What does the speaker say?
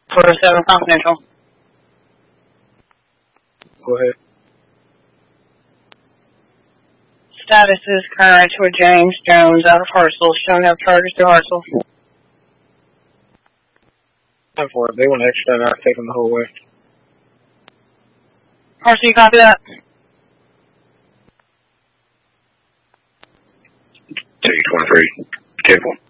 407 Confidential. Go ahead. Status is current with James Jones out of Hartselle. Showing up charges to Hartselle. Time for it. They want to extradite our take them the whole way. Hartselle, you copy that? 223. Careful.